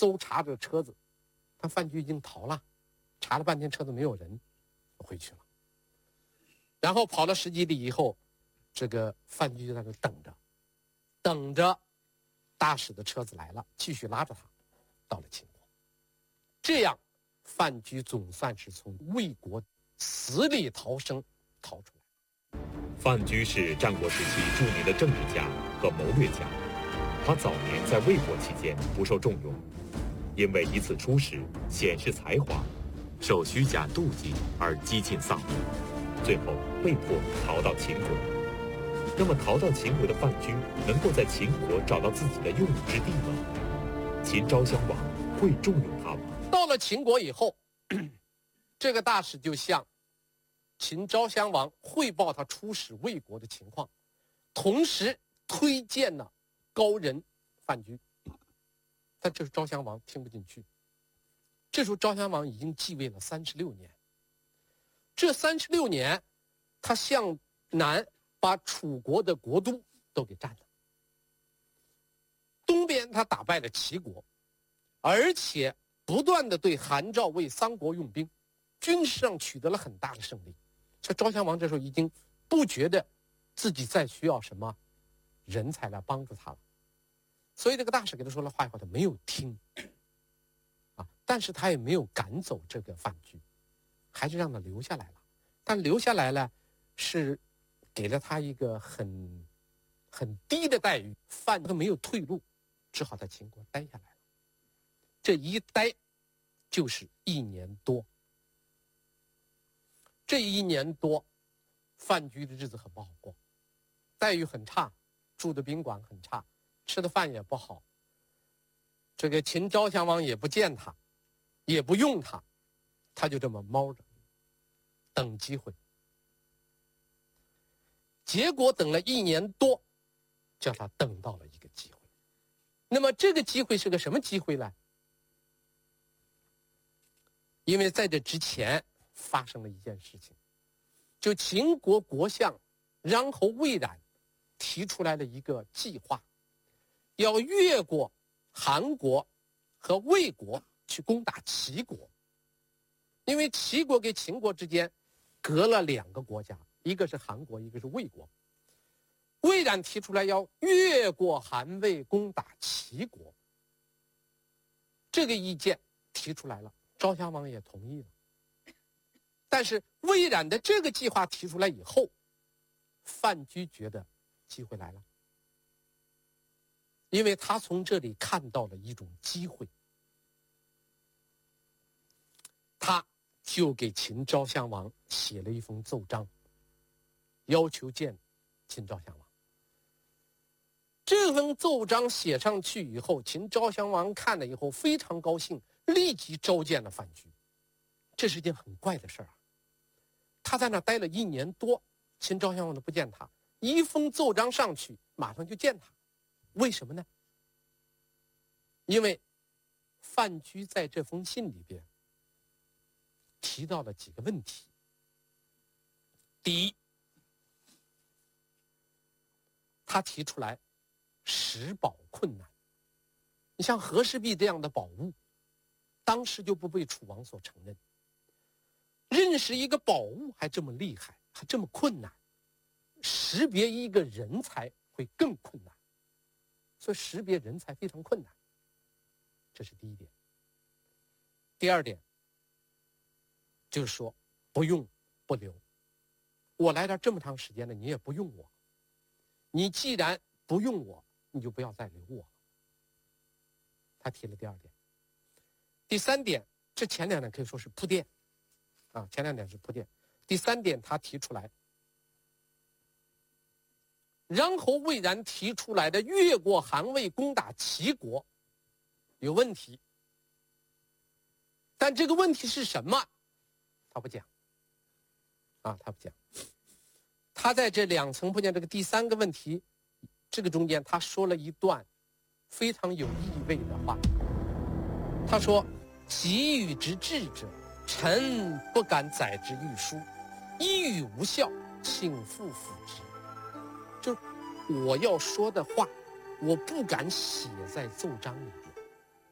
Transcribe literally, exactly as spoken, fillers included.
搜查着车子，但范雎已经逃了，查了半天车子没有人，回去了。然后跑了十几里以后，这个范雎就在那等着，等着大使的车子来了，继续拉着他到了秦国。这样范雎总算是从魏国死里逃生逃出来。 范雎是战国时期著名的政治家和谋略家，他早年在魏国期间不受重用，因为一次出使显示才华，受虚假妒忌而几近丧命，最后被迫逃到秦国。那么逃到秦国的范雎能够在秦国找到自己的用武之地吗？秦昭襄王会重用他吗？ 到了秦国以后，这个大使就向秦昭襄王汇报他出使魏国的情况，同时推荐了高人范雎。但这时昭襄王听不进去。这时候昭襄王已经继位了三十六年，这三十六年他向南把楚国的国都都给占了，东边他打败了齐国，而且不断的对韩赵魏三国用兵，军事上取得了很大的胜利。所以昭襄王这时候已经不觉得自己再需要什么人才来帮助他了，所以这个大使给他说了话以后，他没有听啊，但是他也没有赶走这个范雎，还是让他留下来了。但留下来了是给了他一个很很低的待遇，范都没有退路，只好在秦国待下来了。这一待就是一年多。这一年多，范雎的日子很不好过，待遇很差，住的宾馆很差，吃的饭也不好。这个秦昭襄王也不见他，也不用他，他就这么猫着，等机会。结果等了一年多，叫他等到了一个机会。那么这个机会是个什么机会呢？因为在这之前发生了一件事情，就秦国国相穰侯魏冉提出来了一个计划，要越过韩国和魏国去攻打齐国。因为齐国跟秦国之间隔了两个国家，一个是韩国，一个是魏国。魏冉提出来要越过韩魏攻打齐国，这个意见提出来了，昭襄王也同意了。但是魏冉的这个计划提出来以后，范雎觉得机会来了，因为他从这里看到了一种机会，他就给秦昭襄王写了一封奏章，要求见秦昭襄王。这封奏章写上去以后，秦昭襄王看了以后非常高兴，立即召见了范雎。这是一件很怪的事儿啊！他在那待了一年多，秦昭襄王都不见他，一封奏章上去，马上就见他。为什么呢？因为范雎在这封信里边提到了几个问题。第一，他提出来拾宝困难。你像和氏璧这样的宝物，当时就不被楚王所承认。认识一个宝物还这么厉害，还这么困难，识别一个人才会更困难，所以识别人才非常困难。这是第一点。第二点就是说不用不留，我来这这么长时间了，你也不用我，你既然不用我，你就不要再留我了。他提了第二点。第三点，这前两点可以说是铺垫啊，前两点是铺垫。第三点，他提出来，穰侯魏冉提出来的越过韩魏攻打齐国有问题，但这个问题是什么，他不讲啊，他不讲。他在这两层铺垫这个第三个问题这个中间，他说了一段非常有意味的话。他说：“己与之治者，臣不敢载之御书，一语无效，请复辅之。”就是我要说的话，我不敢写在奏章里。